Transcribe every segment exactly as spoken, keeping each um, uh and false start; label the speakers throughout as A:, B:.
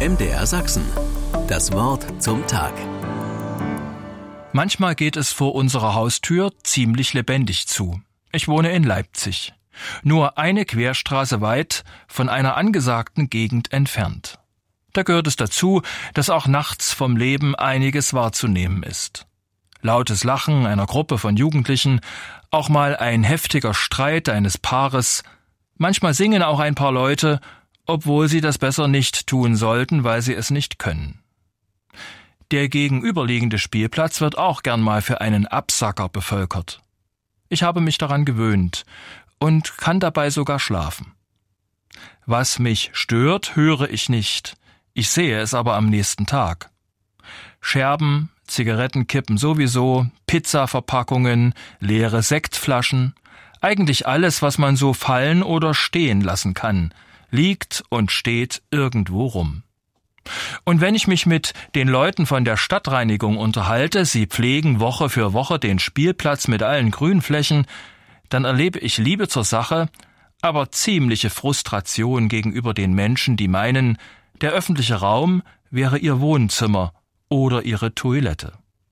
A: M D R Sachsen. Das Wort zum Tag.
B: Manchmal geht es vor unserer Haustür ziemlich lebendig zu. Ich wohne in Leipzig. Nur eine Querstraße weit von einer angesagten Gegend entfernt. Da gehört es dazu, dass auch nachts vom Leben einiges wahrzunehmen ist. Lautes Lachen einer Gruppe von Jugendlichen, auch mal ein heftiger Streit eines Paares. Manchmal singen auch ein paar Leute, obwohl sie das besser nicht tun sollten, weil sie es nicht können. Der gegenüberliegende Spielplatz wird auch gern mal für einen Absacker bevölkert. Ich habe mich daran gewöhnt und kann dabei sogar schlafen. Was mich stört, höre ich nicht. Ich sehe es aber am nächsten Tag. Scherben, Zigarettenkippen sowieso, Pizzaverpackungen, leere Sektflaschen, eigentlich alles, was man so fallen oder stehen lassen kann, liegt und steht irgendwo rum. Und wenn ich mich mit den Leuten von der Stadtreinigung unterhalte, sie pflegen Woche für Woche den Spielplatz mit allen Grünflächen, dann erlebe ich Liebe zur Sache, aber ziemliche Frustration gegenüber den Menschen, die meinen, der öffentliche Raum wäre ihr Wohnzimmer oder ihre Toilette.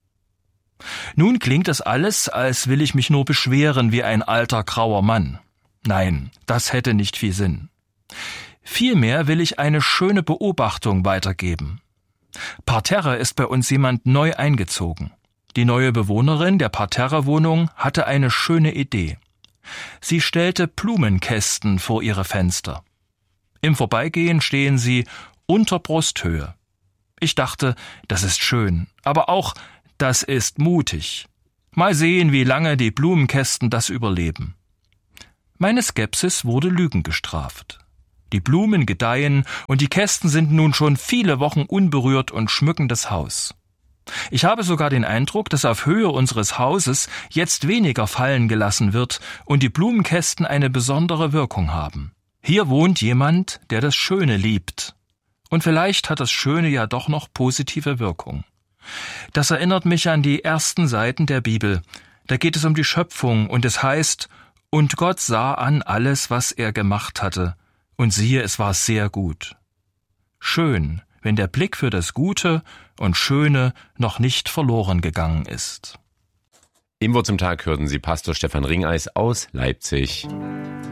B: Nun klingt es alles, als will ich mich nur beschweren wie ein alter grauer Mann. Nein, das hätte nicht viel Sinn. Vielmehr will ich eine schöne Beobachtung weitergeben. Parterre ist bei uns jemand neu eingezogen. Die neue Bewohnerin der Parterre-Wohnung hatte eine schöne Idee. Sie stellte Blumenkästen vor ihre Fenster. Im Vorbeigehen stehen sie unter Brusthöhe. Ich dachte, das ist schön, aber auch, das ist mutig. Mal sehen, wie lange die Blumenkästen das überleben. Meine Skepsis wurde Lügen gestraft. Die Blumen gedeihen und die Kästen sind nun schon viele Wochen unberührt und schmücken das Haus. Ich habe sogar den Eindruck, dass auf Höhe unseres Hauses jetzt weniger fallen gelassen wird und die Blumenkästen eine besondere Wirkung haben. Hier wohnt jemand, der das Schöne liebt. Und vielleicht hat das Schöne ja doch noch positive Wirkung. Das erinnert mich an die ersten Seiten der Bibel. Da geht es um die Schöpfung und es heißt, und Gott sah an alles, was er gemacht hatte. Und siehe, es war sehr gut. Schön, wenn der Blick für das Gute und Schöne noch nicht verloren gegangen ist.
C: Im Wort zum Tag hörten Sie Pastor Stefan Ringeis aus Leipzig.